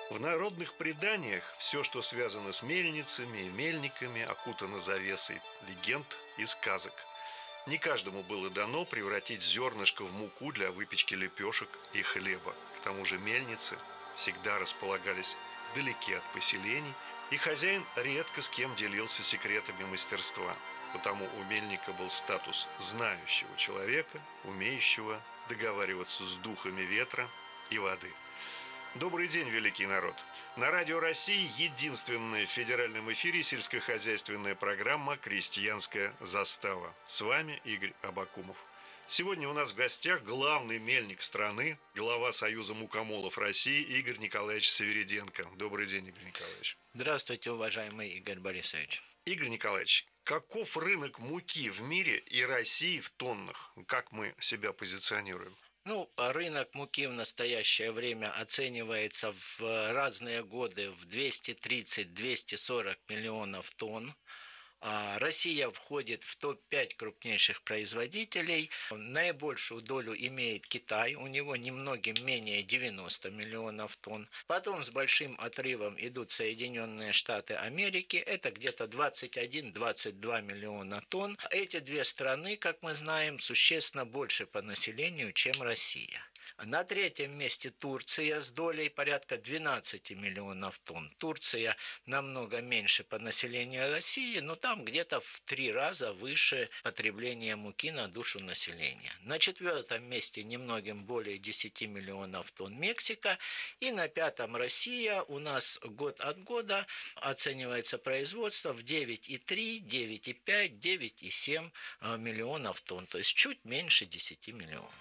В народных преданиях все, что связано с мельницами и мельниками, окутано завесой легенд и сказок. Не каждому было дано превратить зернышко в муку для выпечки лепешек и хлеба. К тому же мельницы всегда располагались вдалеке от поселений, и хозяин редко с кем делился секретами мастерства. Потому у мельника был статус знающего человека, умеющего договариваться с духами ветра и воды. Добрый день, великий народ! На Радио России единственная в федеральном эфире сельскохозяйственная программа «Крестьянская застава». С вами Игорь Абакумов. Сегодня у нас в гостях главный мельник страны, глава Союза мукомолов России Игорь Николаевич Свириденко. Добрый день, Игорь Николаевич. Здравствуйте, уважаемый Игорь Борисович. Игорь Николаевич, каков рынок муки в мире и России в тоннах? Как мы себя позиционируем? Рынок муки в настоящее время оценивается в разные годы в 230-240 миллионов тонн. Россия входит в топ-5 крупнейших производителей. Наибольшую долю имеет Китай, у него немногим менее 90 миллионов тонн. Потом с большим отрывом идут Соединенные Штаты Америки, это где-то 21-22 миллиона тонн. Эти две страны, как мы знаем, существенно больше по населению, чем Россия. На третьем месте Турция с долей порядка 12 миллионов тонн. Турция намного меньше по населению России, но там где-то в 3 раза выше потребление муки на душу населения. На четвертом месте немногим более 10 миллионов тонн Мексика. И на пятом Россия. У нас год от года оценивается производство в 9,3, 9,5, 9,7 миллионов тонн. То есть чуть меньше 10 миллионов.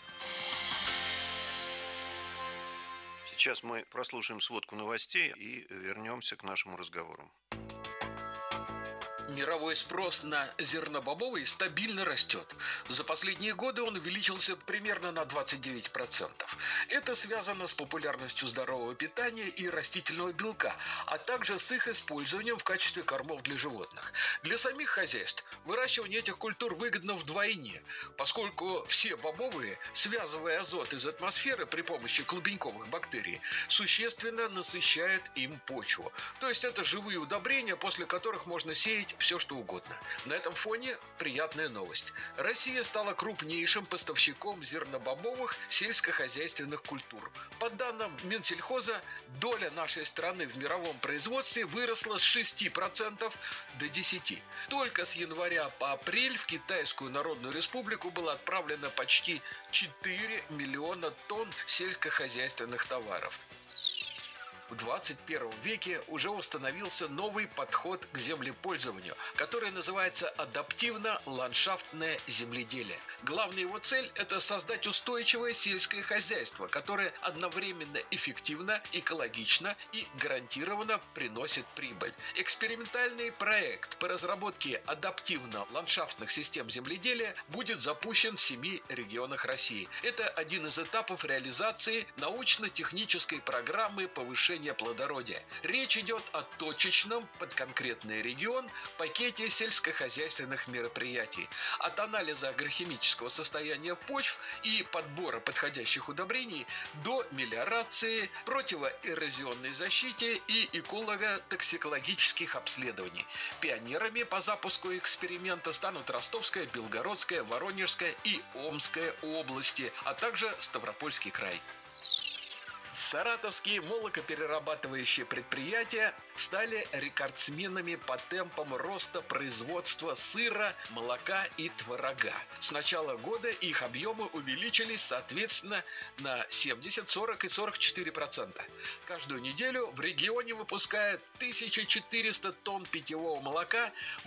Сейчас мы прослушаем сводку новостей и вернемся к нашему разговору. Мировой спрос на зернобобовый стабильно растет. За последние годы он увеличился примерно на 29%. Это связано с популярностью здорового питания и растительного белка, а также с их использованием в качестве кормов для животных. Для самих хозяйств выращивание этих культур выгодно вдвойне, поскольку все бобовые, связывая азот из атмосферы при помощи клубеньковых бактерий, существенно насыщают им почву. То есть это живые удобрения, после которых можно сеять все что угодно. На этом фоне приятная новость. Россия стала крупнейшим поставщиком зернобобовых сельскохозяйственных культур. По данным Минсельхоза, доля нашей страны в мировом производстве выросла с 6% до 10%. Только с января по апрель в Китайскую Народную Республику было отправлено почти 4 миллиона тонн сельскохозяйственных товаров. В 21 веке уже установился новый подход к землепользованию, который называется адаптивно-ландшафтное земледелие. Главная его цель – это создать устойчивое сельское хозяйство, которое одновременно эффективно, экологично и гарантированно приносит прибыль. Экспериментальный проект по разработке адаптивно-ландшафтных систем земледелия будет запущен в 7 регионах России. Это один из этапов реализации научно-технической программы повышения плодородия. Речь идет о точечном под конкретный регион пакете сельскохозяйственных мероприятий. От анализа агрохимического состояния почв и подбора подходящих удобрений до мелиорации, противоэрозионной защиты и эколого-токсикологических обследований. Пионерами по запуску эксперимента станут Ростовская, Белгородская, Воронежская и Омская области, а также Ставропольский край. Саратовские молокоперерабатывающие предприятия стали рекордсменами по темпам роста производства сыра, молока и творога. С начала года их объемы увеличились соответственно на 70, 40 и 44%. Каждую неделю в регионе выпускают 1400 тонн питьевого молока,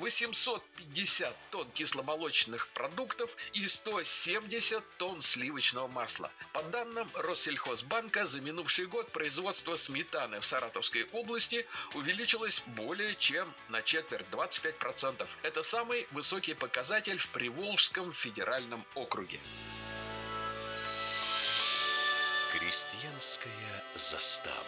850 тонн кисломолочных продуктов и 170 тонн сливочного масла. По данным Россельхозбанка, за минувший год производство сметаны в Саратовской области увеличилось более чем на четверть, 25%. Это самый высокий показатель в Приволжском федеральном округе. Крестьянская застава.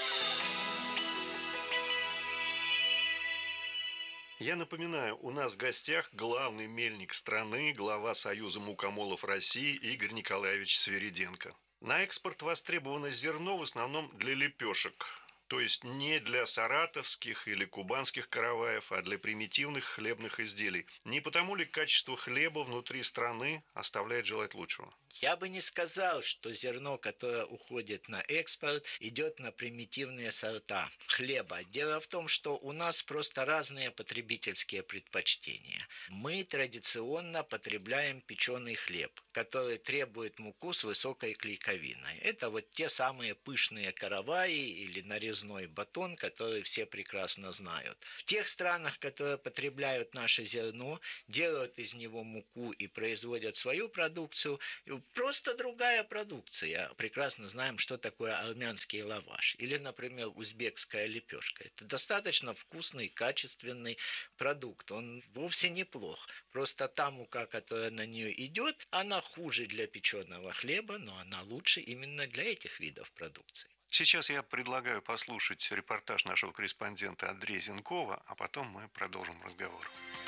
Я напоминаю, у нас в гостях главный мельник страны, глава Союза мукомолов России Игорь Николаевич Свириденко. На экспорт востребовано зерно в основном для лепешек. То есть не для саратовских или кубанских караваев, а для примитивных хлебных изделий. Не потому ли качество хлеба внутри страны оставляет желать лучшего? Я бы не сказал, что зерно, которое уходит на экспорт, идет на примитивные сорта хлеба. Дело в том, что у нас просто разные потребительские предпочтения. Мы традиционно потребляем печеный хлеб, который требует муку с высокой клейковиной. Это вот те самые пышные караваи или нарезной батон, которые все прекрасно знают. В тех странах, которые потребляют наше зерно, делают из него муку и производят свою продукцию, просто другая продукция. Прекрасно знаем, что такое армянский лаваш. Или, например, узбекская лепешка. Это достаточно вкусный, качественный продукт. Он вовсе неплох. Просто та мука, которая на нее идет, она хуже для печеного хлеба, но она лучше именно для этих видов продукции. Сейчас я предлагаю послушать репортаж нашего корреспондента Андрея Зенкова, а потом мы продолжим разговор.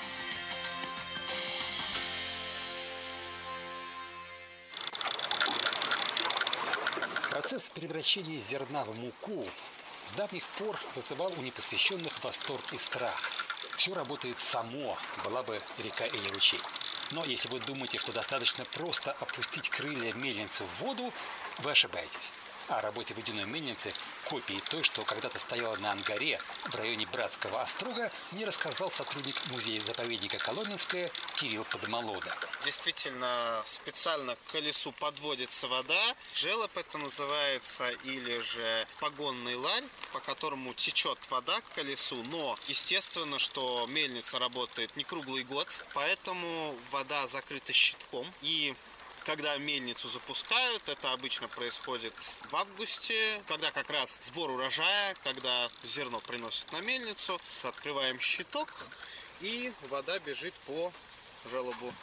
Процесс превращения зерна в муку с давних пор вызывал у непосвященных восторг и страх. Все работает само, была бы река или ручей. Но если вы думаете, что достаточно просто опустить крылья мельницы в воду, вы ошибаетесь. О работе водяной мельницы, копии той, что когда-то стояла на Ангаре в районе Братского острога, мне рассказал сотрудник музея-заповедника Коломенское Кирилл Подмолода. Действительно, специально к колесу подводится вода. Желоб это называется, или же погонный ларь, по которому течет вода к колесу. Но, естественно, что мельница работает не круглый год, поэтому вода закрыта щитком. И когда мельницу запускают, это обычно происходит в августе, когда как раз сбор урожая, когда зерно приносят на мельницу, открываем щиток, и вода бежит по желобу.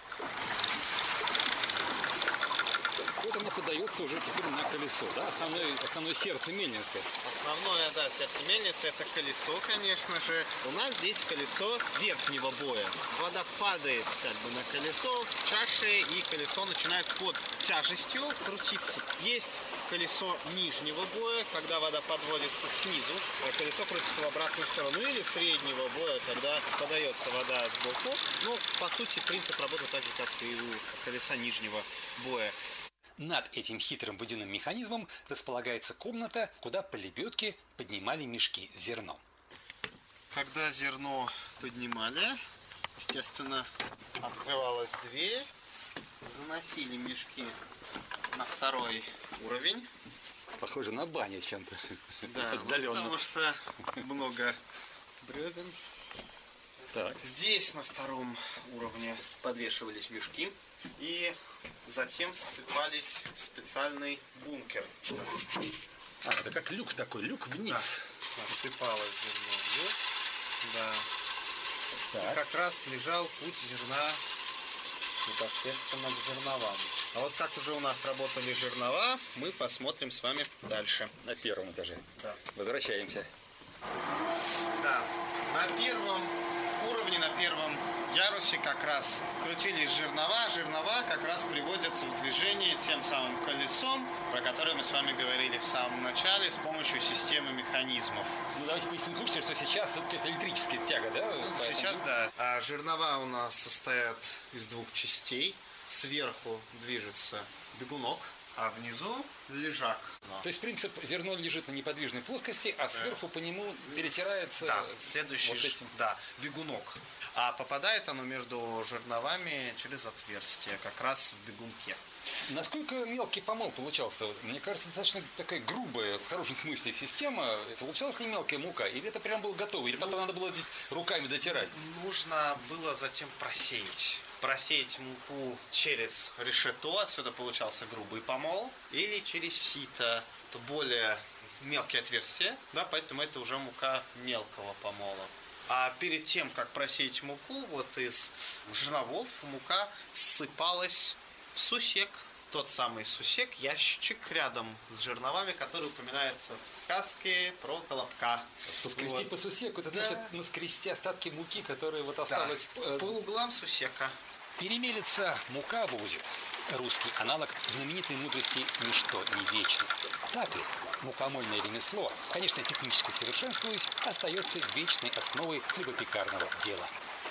Вот оно подается уже теперь на колесо, да? Основное сердце мельницы. Основное, да, сердце мельницы — это колесо, конечно же. У нас здесь колесо верхнего боя. Вода падает как бы на колесо в чаше, и колесо начинает под тяжестью крутиться. Есть колесо нижнего боя, когда вода подводится снизу, а колесо крутится в обратную сторону, или среднего боя, когда подается вода сбоку. Ну, по сути, принцип работы так же, как и у колеса нижнего боя. Над этим хитрым водяным механизмом располагается комната, куда по лебедке поднимали мешки с зерном. Когда зерно поднимали, естественно, открывалась дверь, заносили мешки на второй уровень. Похоже на баню чем-то. Да, отдаленно. Потому что много бревен. Так. Здесь на втором уровне подвешивались мешки и затем ссыпались в специальный бункер. Это как люк такой, люк вниз. Да, отсыпалось зерно вниз. Да. Так. И как раз лежал путь зерна непосредственно к жерновам. А вот как уже у нас работали жернова, мы посмотрим с вами дальше. На первом этаже. Да. Возвращаемся. Да. На первом уровне, на первом ярусе как раз крутились жернова. Жернова как раз приводятся в движение тем самым колесом, про которое мы с вами говорили в самом начале, с помощью системы механизмов. Ну, давайте поясним слушателям, что сейчас все-таки это электрическая тяга, да? Сейчас, да. А жернова у нас состоят из двух частей. Сверху движется бегунок, а внизу лежак. То есть принцип: зерно лежит на неподвижной плоскости, а сверху по нему перетирается следующий вот этим. Да, бегунок. А попадает оно между жерновами через отверстие, как раз в бегунке. Насколько мелкий помол получался? Мне кажется, достаточно такая грубая, в хорошем смысле, система. Получалась ли мелкая мука? Или это прям было готово? Или потом надо было руками дотирать? Нужно было затем просеять муку через решето, отсюда получался грубый помол, или через сито, это более мелкие отверстия, да, поэтому это уже мука мелкого помола. А перед тем, как просеять муку, вот из жерновов мука ссыпалась в сусек. Тот самый сусек, ящичек рядом с жерновами, который упоминается в сказке про Колобка. Поскрести по сусеку, это значит наскрести остатки муки, которые вот осталось. По углам сусека. Перемелится мука будет. русский аналог знаменитой мудрости «ничто не вечно». Так ли? Мукомольное ремесло, конечно, технически совершенствуясь, остается вечной основой хлебопекарного дела.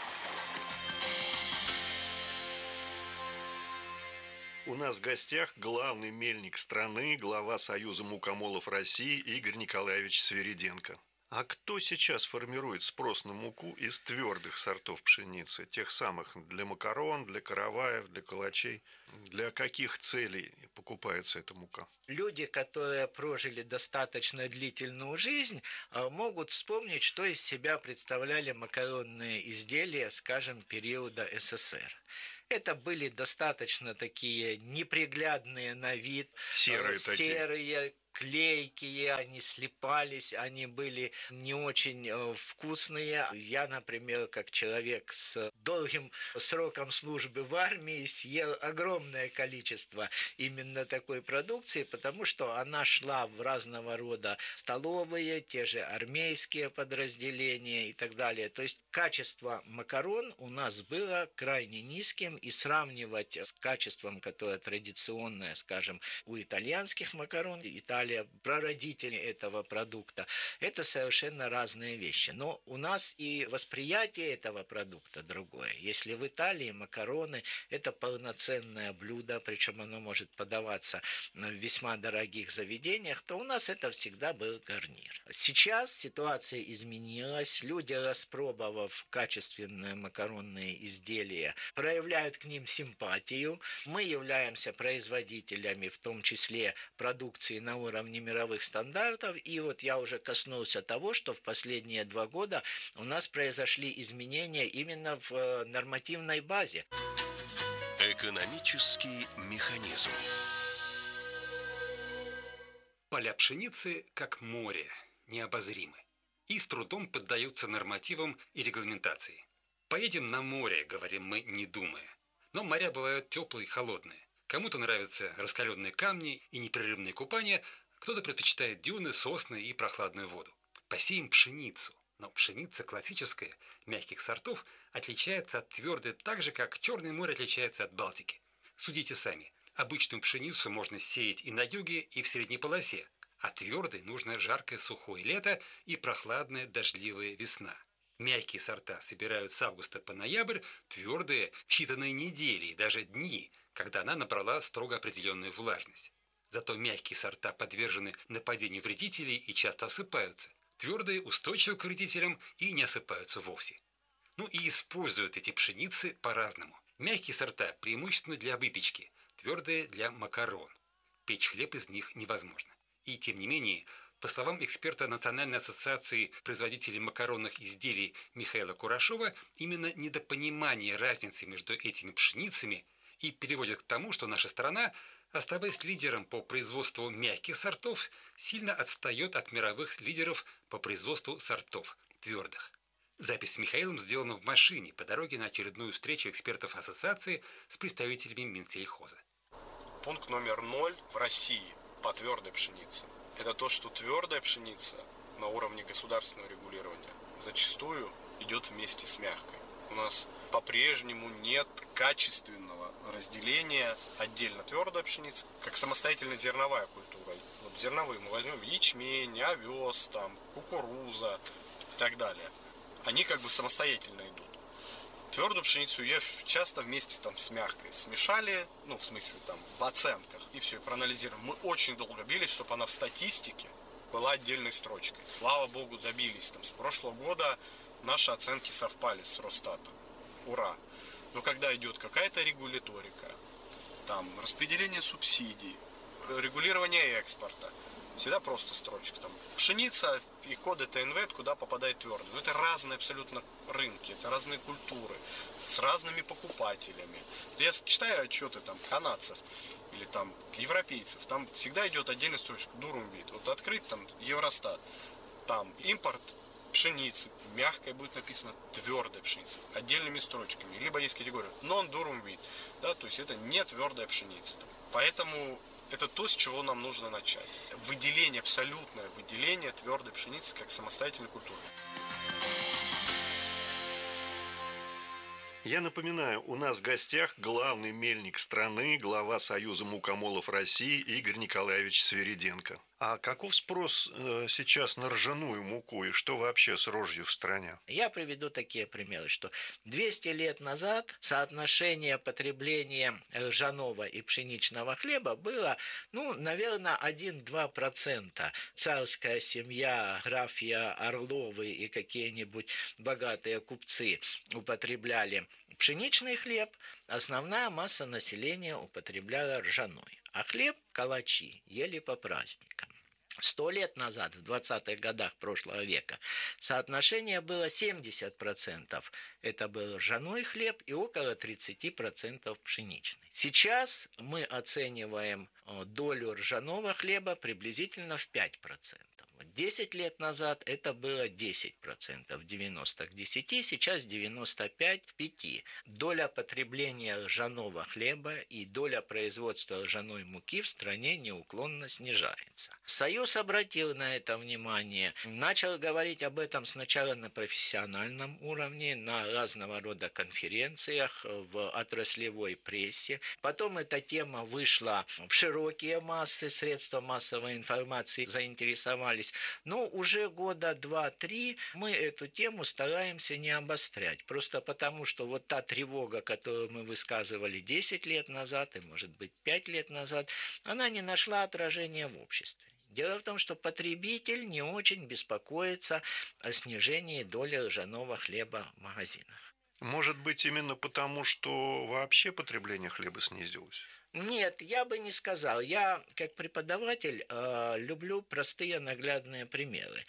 У нас в гостях главный мельник страны, глава Союза мукомолов России Игорь Николаевич Свириденко. А кто сейчас формирует спрос на муку из твердых сортов пшеницы, тех самых для макарон, для караваев, для калачей? Для каких целей покупается эта мука? Люди, которые прожили достаточно длительную жизнь, могут вспомнить, что из себя представляли макаронные изделия, скажем, периода СССР. Это были достаточно такие неприглядные на вид, серые, клейкие, они слипались, они были не очень вкусные. Я, например, как человек с долгим сроком службы в армии, съел огромное количество именно такой продукции, потому что она шла в разного рода столовые, те же армейские подразделения и так далее. То есть качество макарон у нас было крайне низким, и сравнивать с качеством, которое традиционное, скажем, у итальянских макарон, Италия прародители этого продукта, это совершенно разные вещи. Но у нас и восприятие этого продукта другое. Если в Италии макароны – это полноценное блюдо, причем оно может подаваться в весьма дорогих заведениях, то у нас это всегда был гарнир. Сейчас ситуация изменилась. Люди, распробовав качественные макаронные изделия, проявляют к ним симпатию. Мы являемся производителями, в том числе продукции на уровне мировых стандартов. И вот я уже коснулся того, что в последние 2 года у нас произошли изменения именно в нормативной базе. Экономический механизм. Поля пшеницы, как море, необозримы и с трудом поддаются нормативам и регламентации. «Поедем на море», — говорим мы, не думая. Но моря бывают теплые и холодные. Кому-то нравятся раскаленные камни и непрерывные купания, кто-то предпочитает дюны, сосны и прохладную воду. Посеем пшеницу. Но пшеница классическая, мягких сортов, отличается от твердой так же, как Черное море отличается от Балтики. Судите сами. Обычную пшеницу можно сеять и на юге, и в средней полосе, а твердой нужно жаркое сухое лето и прохладная дождливая весна. Мягкие сорта собирают с августа по ноябрь, твердые в считанные недели и даже дни, когда она набрала строго определенную влажность. Зато мягкие сорта подвержены нападению вредителей и часто осыпаются. Твердые устойчивы к вредителям и не осыпаются вовсе. Ну и используют эти пшеницы по-разному. Мягкие сорта преимущественно для выпечки, твердые для макарон. Печь хлеб из них невозможно. И тем не менее, по словам эксперта Национальной ассоциации производителей макаронных изделий Михаила Курашова, именно недопонимание разницы между этими пшеницами и приводит к тому, что наша страна, оставаясь лидером по производству мягких сортов, сильно отстает от мировых лидеров по производству сортов твердых. Запись с Михаилом сделана в машине по дороге на очередную встречу экспертов ассоциации с представителями Минсельхоза. Пункт номер 0 в России по твердой пшенице. Это то, что твердая пшеница на уровне государственного регулирования зачастую идет вместе с мягкой. У нас по-прежнему нет качественного разделения отдельно твердая пшеница, как самостоятельно зерновая культура. Вот зерновые мы возьмем ячмень, овес, там, кукуруза и так далее. Они как бы самостоятельно идут. Твердую пшеницу ее часто вместе там с мягкой смешали, ну, в смысле, там, в оценках, и все, проанализировали. Мы очень долго бились, чтобы она в статистике была отдельной строчкой. Слава богу, добились. Там, с прошлого года наши оценки совпали с Росстатом. Ура! Но когда идет какая-то регуляторика, там, распределение субсидий, регулирование экспорта, всегда просто строчка. Там, пшеница и коды ТНВ, куда попадает твердо. Но это разные абсолютно рынки, это разные культуры, с разными покупателями. Я читаю отчеты там канадцев или там европейцев, там всегда идет отдельная строчка, Дурумвит. Вот открыть там Евростат, там импорт пшеницы, мягкая будет написано твердая пшеница, отдельными строчками. Либо есть категория non-durum-wheat, да, то есть это не твердая пшеница. Поэтому это то, с чего нам нужно начать. Выделение, абсолютное выделение твердой пшеницы как самостоятельной культуры. Я напоминаю, у нас в гостях главный мельник страны, глава Союза мукомолов России Игорь Николаевич Свириденко. А каков спрос сейчас на ржаную муку и что вообще с рожью в стране? Я приведу такие примеры, что 200 лет назад соотношение потребления ржаного и пшеничного хлеба было, наверное, 1-2%. Царская семья, графья Орловы и какие-нибудь богатые купцы употребляли пшеничный хлеб, основная масса населения употребляла ржаной. А хлеб, калачи, ели по праздникам. 100 лет назад, в 20-х годах прошлого века, соотношение было 70%. Это был ржаной хлеб и около 30% пшеничный. Сейчас мы оцениваем долю ржаного хлеба приблизительно в 5%. 10 лет назад это было 10%, 90 к 10, сейчас 95 к 5. Доля потребления ржаного хлеба и доля производства ржаной муки в стране неуклонно снижается. Союз обратил на это внимание, начал говорить об этом сначала на профессиональном уровне, на разного рода конференциях, в отраслевой прессе. Потом эта тема вышла в широкие массы, средства массовой информации заинтересовались. Но уже года 2-3 мы эту тему стараемся не обострять. Просто потому, что вот та тревога, которую мы высказывали 10 лет назад и, может быть, 5 лет назад, она не нашла отражения в обществе. Дело в том, что потребитель не очень беспокоится о снижении доли ржаного хлеба в магазинах. Может быть, именно потому, что вообще потребление хлеба снизилось? Нет, я бы не сказал. Я, как преподаватель, люблю простые наглядные примеры.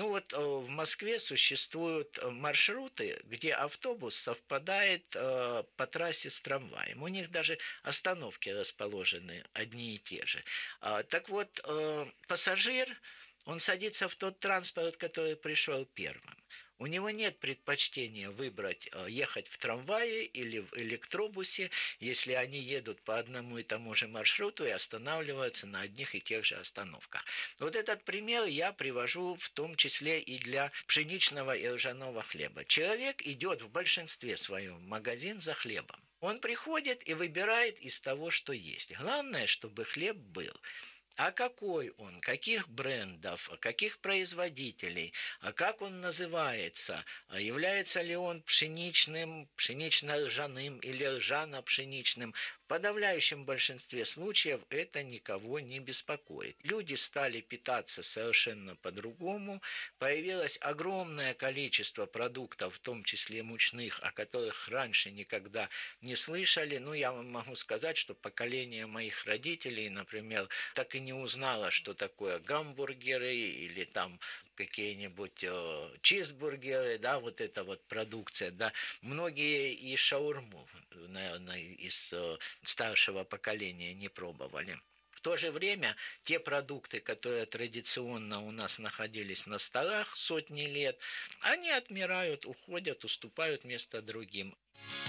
В Москве существуют маршруты, где автобус совпадает по трассе с трамваем. У них даже остановки расположены одни и те же. Так вот, пассажир, он садится в тот транспорт, который пришел первым. У него нет предпочтения выбрать ехать в трамвае или в электробусе, если они едут по одному и тому же маршруту и останавливаются на одних и тех же остановках. Вот этот пример я привожу в том числе и для пшеничного и ржаного хлеба. Человек идет в большинстве своем в магазин за хлебом. Он приходит и выбирает из того, что есть. Главное, чтобы хлеб был. А какой он, каких брендов, каких производителей, как он называется, является ли он пшеничным, пшенично-ржаным или ржано-пшеничным. В подавляющем большинстве случаев это никого не беспокоит. Люди стали питаться совершенно по-другому, появилось огромное количество продуктов, в том числе мучных, о которых раньше никогда не слышали. Я вам могу сказать, что поколение моих родителей, например, так и не узнало, что такое гамбургеры или там какие-нибудь чизбургеры, вот эта вот продукция, многие и шаурму, наверное, из старшего поколения не пробовали. В то же время те продукты, которые традиционно у нас находились на столах сотни лет, они отмирают, уходят, уступают место другим.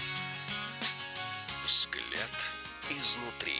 Взгляд изнутри.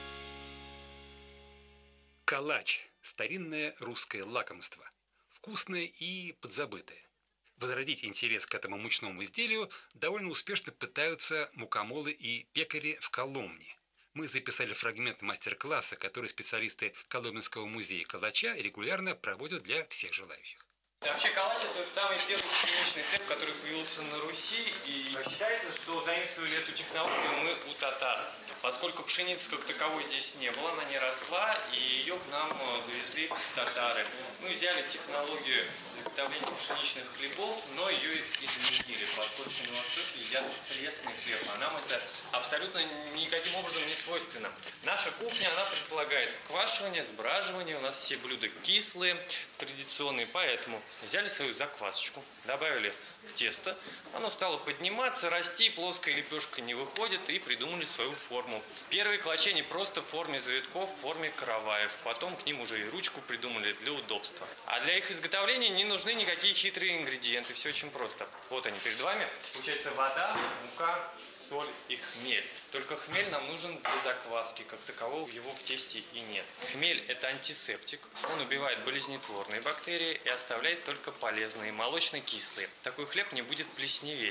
Калач – старинное русское лакомство. Вкусное и подзабытое. Возродить интерес к этому мучному изделию довольно успешно пытаются мукомолы и пекари в Коломне. Мы записали фрагмент мастер-класса, который специалисты Коломенского музея калача регулярно проводят для всех желающих. Вообще калач – это самый первый пшеничный хлеб, который появился на Руси, и считается, что заимствовали эту технологию мы у татар. Поскольку пшеницы как таковой здесь не было, она не росла, и ее к нам завезли татары. Мы взяли технологию изготовления пшеничных хлебов, но ее изменили, поскольку на Востоке едят пресный хлеб, а нам это абсолютно никаким образом не свойственно. Наша кухня, она предполагает сквашивание, сбраживание, у нас все блюда кислые, традиционные, поэтому взяли свою заквасочку, добавили в тесто, оно стало подниматься, расти, плоская лепешка не выходит, и придумали свою форму. Первые калачи не просто в форме завитков, в форме караваев, потом к ним уже и ручку придумали для удобства. А для их изготовления не нужны никакие хитрые ингредиенты, все очень просто. Вот они перед вами. Получается вода, мука, соль и хмель. Только хмель нам нужен для закваски, как такового его в тесте и нет. Хмель – это антисептик, он убивает болезнетворные бактерии и оставляет только полезные, молочно-кислые. Такой хлеб не будет плесневеть.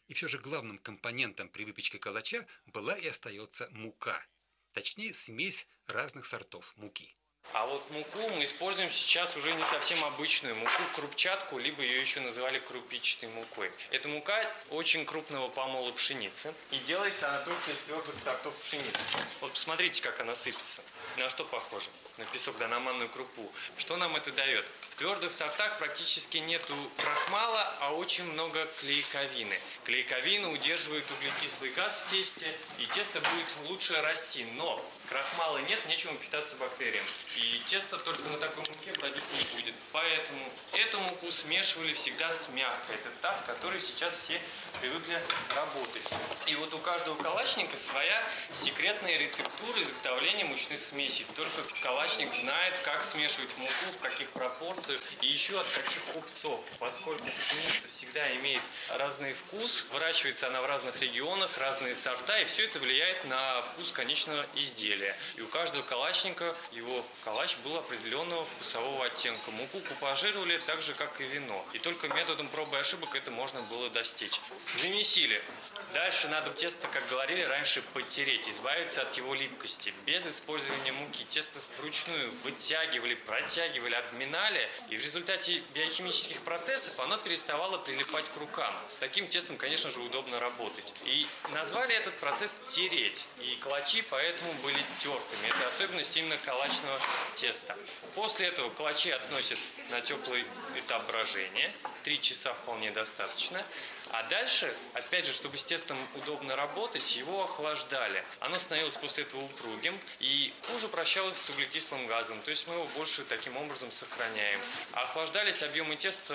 И все же главным компонентом при выпечке калача была и остается мука. Точнее, смесь разных сортов муки. А вот муку мы используем сейчас уже не совсем обычную муку, крупчатку, либо ее еще называли крупичной мукой. Эта мука очень крупного помола пшеницы, и делается она только из твердых сортов пшеницы. Вот посмотрите, как она сыпется. На что похоже? На песок, да на манную крупу. Что нам это дает? В твердых сортах практически нету крахмала, а очень много клейковины. Клейковина удерживает углекислый газ в тесте, и тесто будет лучше расти. Но крахмала нет, нечему питаться бактериям. И тесто только на такой муке бродить не будет. Поэтому эту муку смешивали всегда с мягкой. Это та, с которой сейчас все привыкли работать. И вот у каждого калачника своя секретная рецептура изготовления мучных смесей. Только калачник знает, как смешивать муку, в каких пропорциях и еще от каких купцов. Поскольку пшеница всегда имеет разный вкус, выращивается она в разных регионах, разные сорта, и все это влияет на вкус конечного изделия. И у каждого калачника его калач был определенного вкусового оттенка. Муку купажировали так же, как и вино. И только методом проб и ошибок это можно было достичь. Замесили. Дальше надо тесто, как говорили раньше, потереть, избавиться от его липкости. Без использования муки тесто вручную вытягивали, протягивали, обминали. И в результате биохимических процессов оно переставало прилипать к рукам. С таким тестом, конечно же, удобно работать. И назвали этот процесс тереть. И калачи поэтому были тертыми. Это особенность именно калачного теста. После этого калачи относят на теплый этап брожения. 3 часа вполне достаточно. А дальше, опять же, чтобы с тестом удобно работать, его охлаждали. Оно становилось после этого упругим и хуже прощалось с углекислым газом. То есть мы его больше таким образом сохраняем. А охлаждались объемы теста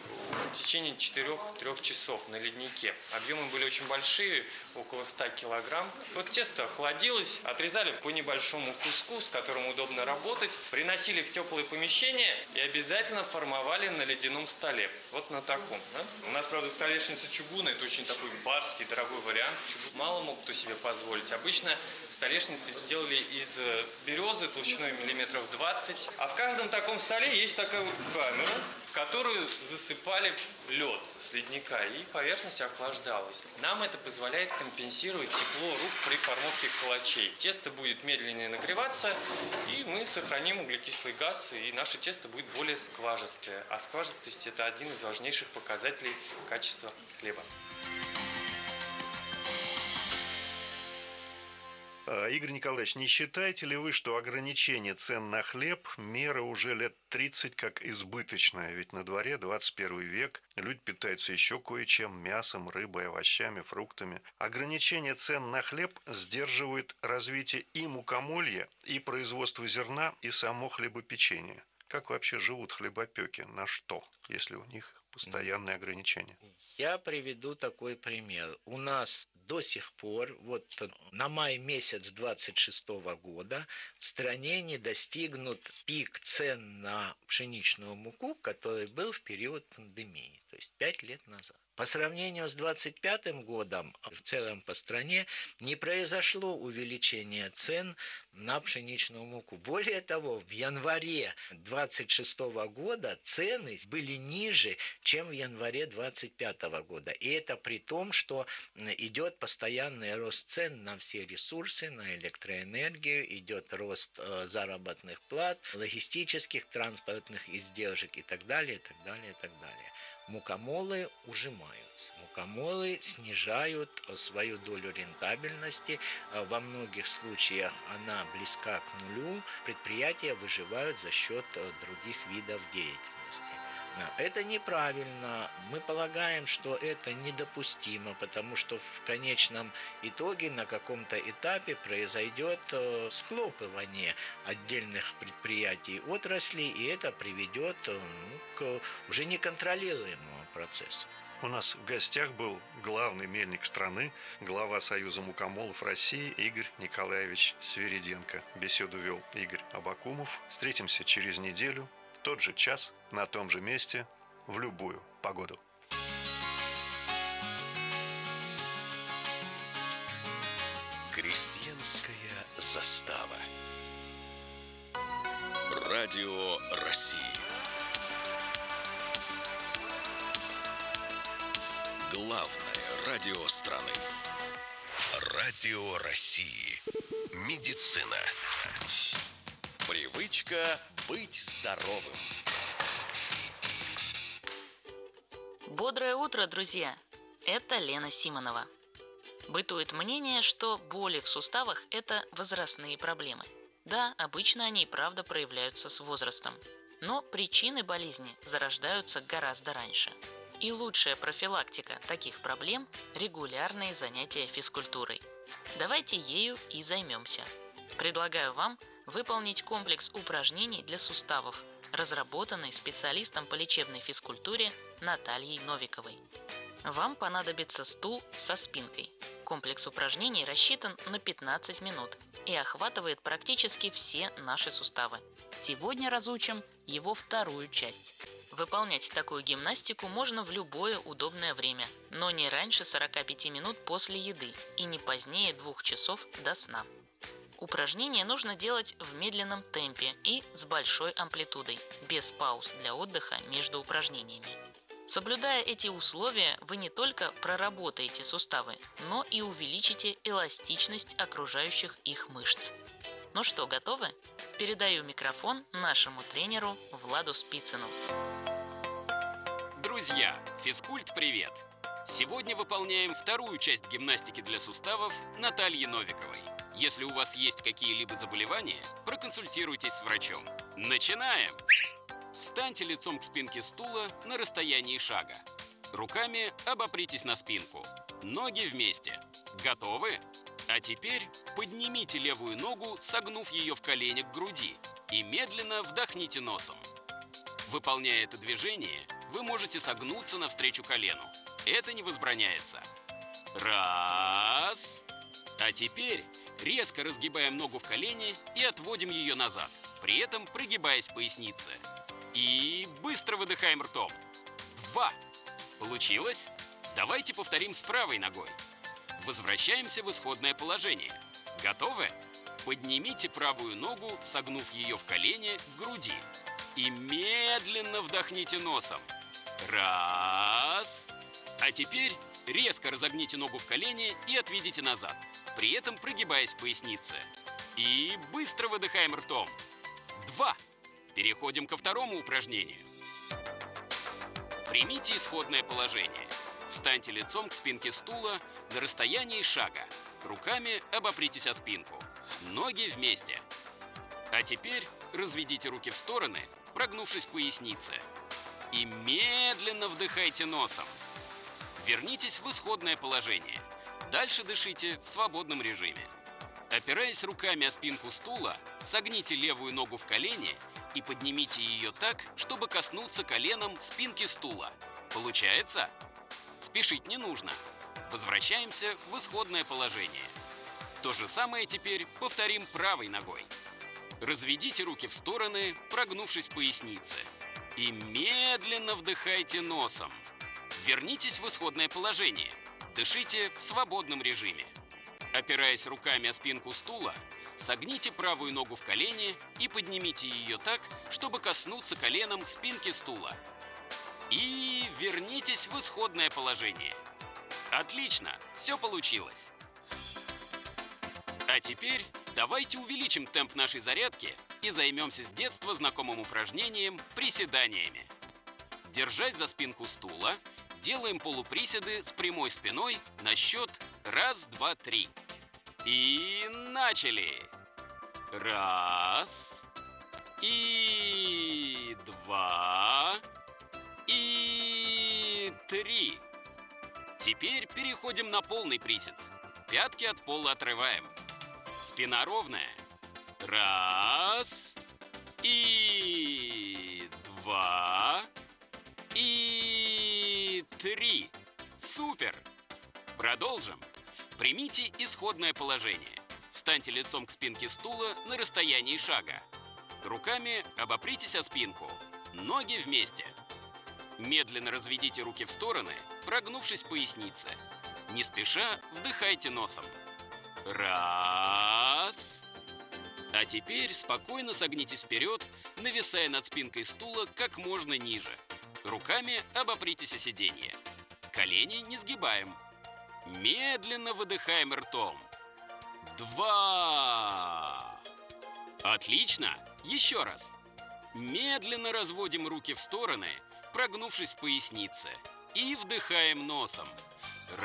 в течение 4-3 часов на леднике. Объемы были очень большие, около 100 килограмм. Вот тесто охладилось, отрезали по небольшому куску, с которым удобно работать, приносили в теплое помещение и обязательно формовали на ледяном столе. Вот на таком. Да? У нас, правда, столешница чугуна, это очень такой барский, дорогой вариант. Чугун мало мог кто себе позволить. Обычно столешницы делали из березы толщиной миллиметров 20. А в каждом таком столе есть такая вот камера, в которую засыпали лед с ледника, и поверхность охлаждалась. Нам это позволяет компенсировать тепло рук при формовке калачей. Тесто будет медленнее нагреваться, и мы сохраним углекислый газ, и наше тесто будет более скважистое. А скважистость – это один из важнейших показателей качества хлеба. Игорь Николаевич, не считаете ли вы, что ограничение цен на хлеб – мера уже лет 30 как избыточная? Ведь на дворе 21 век, люди питаются еще кое-чем – мясом, рыбой, овощами, фруктами. Ограничение цен на хлеб сдерживает развитие и мукомолья, и производства зерна, и само хлебопечение. Как вообще живут хлебопеки? На что, если у них постоянные ограничения? Я приведу такой пример. У нас до сих пор, вот на май месяц 26 года, в стране не достигнут пик цен на пшеничную муку, который был в период пандемии, то есть 5 лет назад. По сравнению с 25 годом в целом по стране не произошло увеличения цен на пшеничную муку. Более того, в январе 26 года цены были ниже, чем в январе 25 года. И это при том, что идет постоянный рост цен на все ресурсы, на электроэнергию, идет рост заработных плат, логистических, транспортных издержек и так далее, и так далее, и так далее. Мукомолы ужимаются. Мукомолы снижают свою долю рентабельности. Во многих случаях она близка к нулю. Предприятия выживают за счет других видов деятельности. Это неправильно. Мы полагаем, что это недопустимо, потому что в конечном итоге на каком-то этапе произойдет схлопывание отдельных предприятий отрасли, и это приведет к уже неконтролируемому процессу. У нас в гостях был главный мельник страны, глава Союза мукомолов России Игорь Николаевич Свириденко. Беседу вел Игорь Абакумов. Встретимся через неделю. В тот же час, на том же месте, в любую погоду. Крестьянская застава. Радио России. Главное радио страны. Радио России. Медицина. Привычка быть здоровым. Бодрое утро, друзья! Это Лена Симонова. Бытует мнение, что боли в суставах – это возрастные проблемы. Да, обычно они и правда проявляются с возрастом. Но причины болезни зарождаются гораздо раньше. И лучшая профилактика таких проблем – регулярные занятия физкультурой. Давайте ею и займемся. Предлагаю вам выполнить комплекс упражнений для суставов, разработанный специалистом по лечебной физкультуре Натальей Новиковой. Вам понадобится стул со спинкой. Комплекс упражнений рассчитан на 15 минут и охватывает практически все наши суставы. Сегодня разучим его вторую часть. Выполнять такую гимнастику можно в любое удобное время, но не раньше 45 минут после еды и не позднее 2 часов до сна. Упражнения нужно делать в медленном темпе и с большой амплитудой, без пауз для отдыха между упражнениями. Соблюдая эти условия, вы не только проработаете суставы, но и увеличите эластичность окружающих их мышц. Ну что, готовы? Передаю микрофон нашему тренеру Владу Спицыну. Друзья, физкульт, привет! Сегодня выполняем вторую часть гимнастики для суставов Натальи Новиковой. Если у вас есть какие-либо заболевания, проконсультируйтесь с врачом. Начинаем! Встаньте лицом к спинке стула на расстоянии шага. Руками обопритесь на спинку. Ноги вместе. Готовы? А теперь поднимите левую ногу, согнув ее в колени к груди, и медленно вдохните носом. Выполняя это движение, вы можете согнуться навстречу колену. Это не возбраняется. Раз. А теперь резко разгибаем ногу в колене и отводим ее назад, при этом прогибаясь в пояснице. И быстро выдыхаем ртом. 2. Получилось? Давайте повторим с правой ногой. Возвращаемся в исходное положение. Готовы? Поднимите правую ногу, согнув ее в колене к груди. И медленно вдохните носом. Раз. А теперь резко разогните ногу в колене и отведите назад, при этом прогибаясь в пояснице. И быстро выдыхаем ртом. 2. Переходим ко второму упражнению. Примите исходное положение. Встаньте лицом к спинке стула на расстоянии шага. Руками обопритесь о спинку. Ноги вместе. А теперь разведите руки в стороны, прогнувшись в пояснице. И медленно вдыхайте носом. Вернитесь в исходное положение. Дальше дышите в свободном режиме. Опираясь руками о спинку стула, согните левую ногу в колене и поднимите ее так, чтобы коснуться коленом спинки стула. Получается? Спешить не нужно. Возвращаемся в исходное положение. То же самое теперь повторим правой ногой. Разведите руки в стороны, прогнувшись в пояснице. И медленно вдыхайте носом. Вернитесь в исходное положение. Дышите в свободном режиме. Опираясь руками о спинку стула, согните правую ногу в колене и поднимите ее так, чтобы коснуться коленом спинки стула. И вернитесь в исходное положение. Отлично, все получилось. А теперь давайте увеличим темп нашей зарядки и займемся с детства знакомым упражнением приседаниями. Держась за спинку стула, делаем полуприседы с прямой спиной на счет 1, 2, 3. И начали! 1, и 2, и 3. Теперь переходим на полный присед. Пятки от пола отрываем. Спина ровная. 1, и 2, и 3. Супер! Продолжим. Примите исходное положение. Встаньте лицом к спинке стула на расстоянии шага. Руками обопритесь о спинку. Ноги вместе. Медленно разведите руки в стороны, прогнувшись в пояснице. Не спеша вдыхайте носом. 1. А теперь спокойно согнитесь вперед, нависая над спинкой стула как можно ниже. Руками обопритесь о сиденье. Колени не сгибаем. Медленно выдыхаем ртом. 2. Отлично. Еще раз. Медленно разводим руки в стороны, прогнувшись в пояснице. И вдыхаем носом. 1.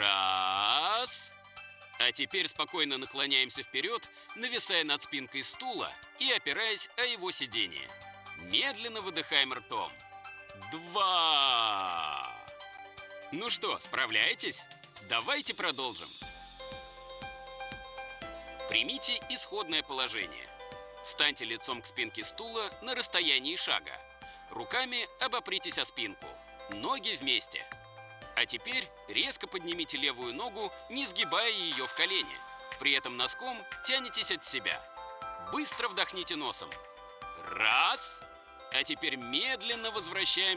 А теперь спокойно наклоняемся вперед, нависая над спинкой стула и опираясь о его сиденье. Медленно выдыхаем ртом. 2. Ну что, справляетесь? Давайте продолжим. Примите исходное положение. Встаньте лицом к спинке стула на расстоянии шага. Руками обопритесь о спинку. Ноги вместе. А теперь резко поднимите левую ногу, не сгибая ее в колени. При этом носком тянетесь от себя. Быстро вдохните носом. 1. А теперь медленно возвращаем